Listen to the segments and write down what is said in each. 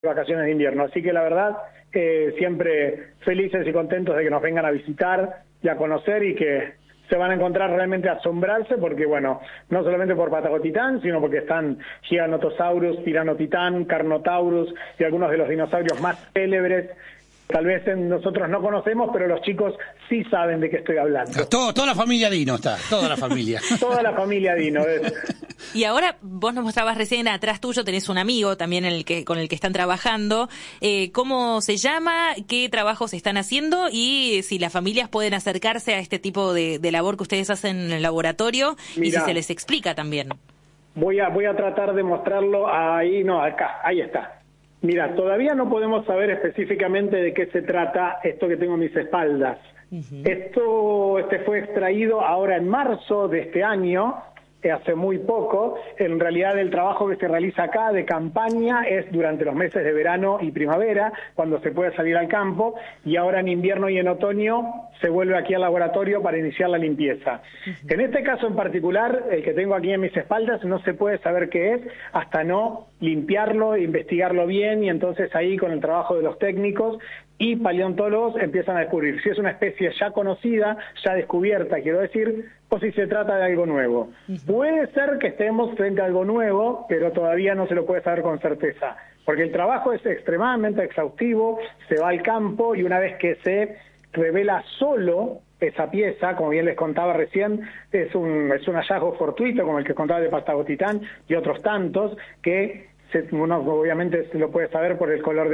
vacaciones de invierno. Así que la verdad, siempre felices y contentos de que nos vengan a visitar y a conocer, y que se van a encontrar realmente a asombrarse, porque bueno, no solamente por Patagotitán, sino porque están Giganotosaurus, Tiranotitán, Carnotaurus y algunos de los dinosaurios más célebres. Tal vez nosotros no conocemos, pero los chicos sí saben de qué estoy hablando. Toda la familia Dino está, toda la familia. Toda la familia Dino. Y ahora vos nos mostrabas recién, atrás tuyo tenés un amigo también con el que están trabajando. ¿Cómo se llama? ¿Qué trabajos están haciendo? Y si las familias pueden acercarse a este tipo de labor que ustedes hacen en el laboratorio. Mirá, y si se les explica también. Voy a tratar de mostrarlo ahí, no, acá, ahí está. Mira, todavía no podemos saber específicamente de qué se trata esto que tengo a mis espaldas. Este fue extraído ahora en marzo de este año, hace muy poco. En realidad el trabajo que se realiza acá de campaña es durante los meses de verano y primavera, cuando se puede salir al campo, y ahora en invierno y en otoño se vuelve aquí al laboratorio para iniciar la limpieza. En este caso en particular, el que tengo aquí en mis espaldas, no se puede saber qué es hasta no limpiarlo, investigarlo bien, y entonces ahí con el trabajo de los técnicos y paleontólogos empiezan a descubrir si es una especie ya conocida, ya descubierta, quiero decir, o si se trata de algo nuevo. Puede ser que estemos frente a algo nuevo, pero todavía no se lo puede saber con certeza, porque el trabajo es extremadamente exhaustivo, se va al campo y una vez que se revela solo esa pieza, como bien les contaba recién, es un hallazgo fortuito, como el que contaba de Patagotitán y otros tantos, que uno obviamente lo puede saber por el color de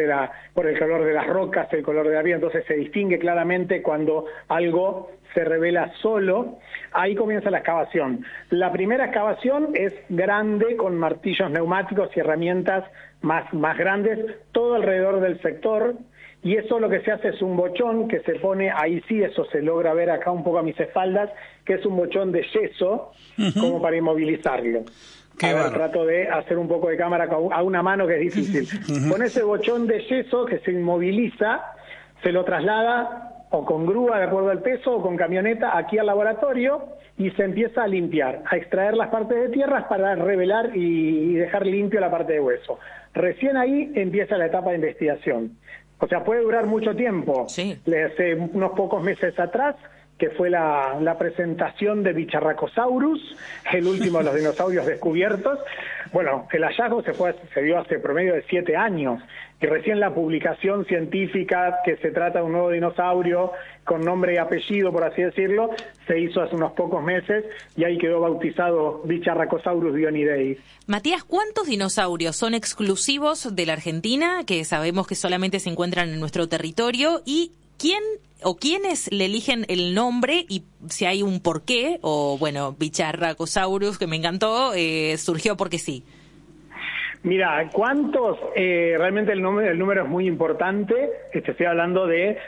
las rocas, el color de la vida, entonces se distingue claramente cuando algo se revela solo. Ahí comienza la excavación. La primera excavación es grande, con martillos neumáticos y herramientas más grandes, todo alrededor del sector, y eso lo que se hace es un bochón que se pone, ahí sí, eso se logra ver acá un poco a mis espaldas, que es un bochón de yeso, como para inmovilizarlo. Trato de hacer un poco de cámara a una mano, que es difícil. Con ese bochón de yeso que se inmoviliza, se lo traslada o con grúa de acuerdo al peso o con camioneta aquí al laboratorio, y se empieza a limpiar, a extraer las partes de tierras para revelar y dejar limpio la parte de hueso. Recién ahí empieza la etapa de investigación. O sea, puede durar mucho tiempo. Sí. Hace unos pocos meses atrás, que fue la presentación de Bicharracosaurus, el último de los dinosaurios descubiertos. Bueno, el hallazgo se dio hace promedio de 7 años, y recién la publicación científica que se trata de un nuevo dinosaurio con nombre y apellido, por así decirlo, se hizo hace unos pocos meses, y ahí quedó bautizado Bicharracosaurus dionidei. Matías, ¿cuántos dinosaurios son exclusivos de la Argentina, que sabemos que solamente se encuentran en nuestro territorio, y quién o quiénes le eligen el nombre, y si hay un porqué? O bueno, Bicharracosaurus, que me encantó, surgió porque sí. Mira, ¿cuántos? Realmente el número es muy importante. Estoy hablando de,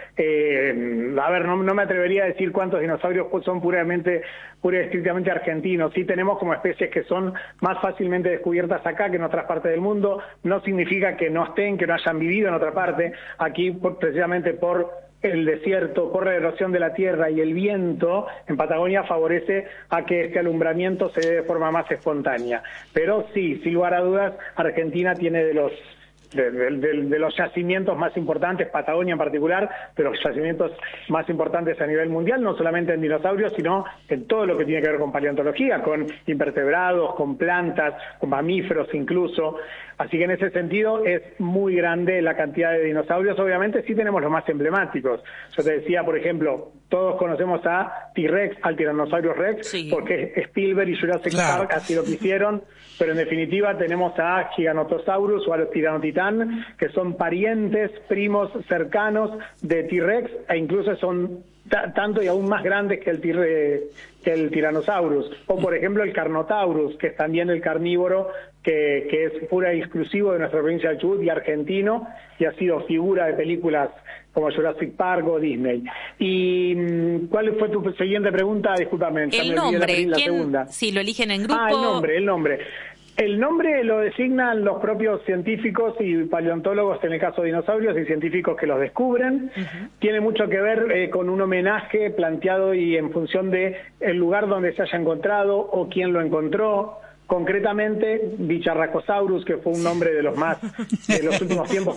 no me atrevería a decir cuántos dinosaurios son pura y estrictamente argentinos. Sí tenemos como especies que son más fácilmente descubiertas acá que en otras partes del mundo. No significa que no estén, que no hayan vivido en otra parte. Aquí, precisamente por el desierto, por la erosión de la tierra y el viento, en Patagonia favorece a que este alumbramiento se dé de forma más espontánea. Pero sí, sin lugar a dudas, Argentina tiene de los yacimientos más importantes, Patagonia en particular, de los yacimientos más importantes a nivel mundial, no solamente en dinosaurios, sino en todo lo que tiene que ver con paleontología, con invertebrados, con plantas, con mamíferos incluso. Así que en ese sentido es muy grande la cantidad de dinosaurios. Obviamente sí tenemos los más emblemáticos. Yo te decía, por ejemplo, todos conocemos a T-Rex, al Tyrannosaurus Rex, sí, porque Spielberg y Jurassic Park así lo quisieron, pero en definitiva tenemos a Giganotosaurus o a los Tiranotitán, que son parientes, primos cercanos de T-Rex, e incluso son tanto y aún más grandes que el Tyrannosaurus. O por ejemplo el Carnotaurus, que es también el carnívoro que es pura y exclusivo de nuestra provincia de Chubut y argentino, y ha sido figura de películas como Jurassic Park o Disney. ¿Y cuál fue tu siguiente pregunta? Discúlpame, el nombre. La segunda. Si lo eligen en grupo. El nombre. El nombre lo designan los propios científicos y paleontólogos, en el caso de dinosaurios, y científicos que los descubren. Tiene mucho que ver con un homenaje planteado y en función de el lugar donde se haya encontrado o quién lo encontró. concretamente Bicharracosaurus, que fue un nombre de los más de los últimos tiempos